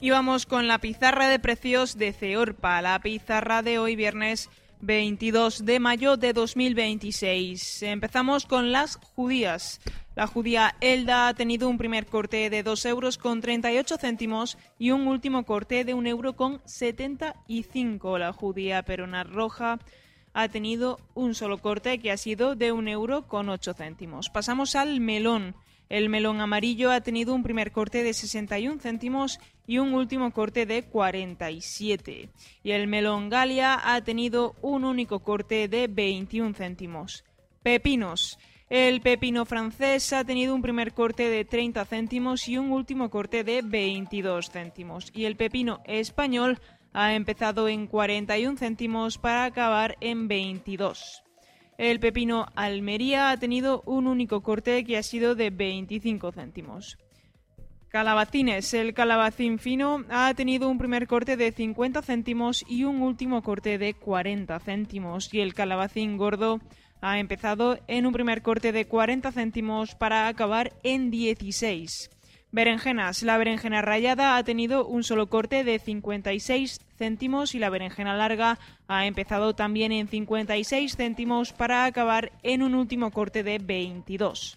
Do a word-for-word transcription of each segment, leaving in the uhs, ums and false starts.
Y vamos con la pizarra de precios de Ceorpa, la pizarra de hoy viernes veintidós de mayo de dos mil veintiséis. Empezamos con las judías. La judía Elda ha tenido un primer corte de dos euros con treinta y ocho céntimos y un último corte de un euro con setenta y cinco. La judía Perona Roja ha tenido un solo corte que ha sido de un euro con ocho céntimos. Pasamos al melón. El melón amarillo ha tenido un primer corte de sesenta y un céntimos y un último corte de cuarenta y siete. Y el melón Galia ha tenido un único corte de veintiún céntimos. Pepinos. El pepino francés ha tenido un primer corte de treinta céntimos y un último corte de veintidós céntimos. Y el pepino español ha empezado en cuarenta y un céntimos para acabar en veintidós. El pepino Almería ha tenido un único corte que ha sido de veinticinco céntimos. Calabacines. El calabacín fino ha tenido un primer corte de cincuenta céntimos y un último corte de cuarenta céntimos. Y el calabacín gordo ha empezado en un primer corte de cuarenta céntimos para acabar en dieciséis. Berenjenas. La berenjena rallada ha tenido un solo corte de cincuenta y seis céntimos y la berenjena larga ha empezado también en cincuenta y seis céntimos para acabar en un último corte de veintidós.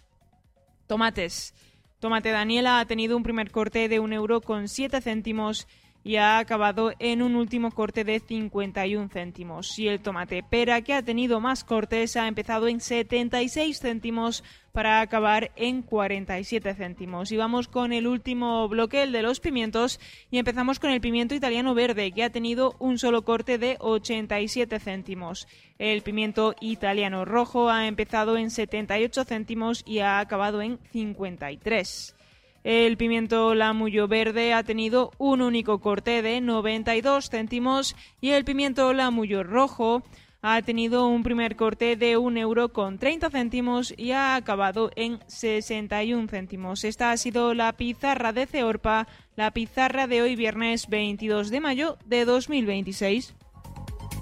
Tomates. Tomate Daniela ha tenido un primer corte de un euro con siete céntimos y ha acabado en un último corte de cincuenta y un céntimos. Y el tomate pera, que ha tenido más cortes, ha empezado en setenta y seis céntimos para acabar en cuarenta y siete céntimos. Y vamos con el último bloque, el de los pimientos, y empezamos con el pimiento italiano verde, que ha tenido un solo corte de ochenta y siete céntimos. El pimiento italiano rojo ha empezado en setenta y ocho céntimos y ha acabado en cincuenta y tres. El pimiento lamullo verde ha tenido un único corte de noventa y dos céntimos y el pimiento lamullo rojo ha tenido un primer corte de un euro con treinta céntimos y ha acabado en sesenta y un céntimos. Esta ha sido la pizarra de Ceorpa, la pizarra de hoy viernes veintidós de mayo de dos mil veintiséis.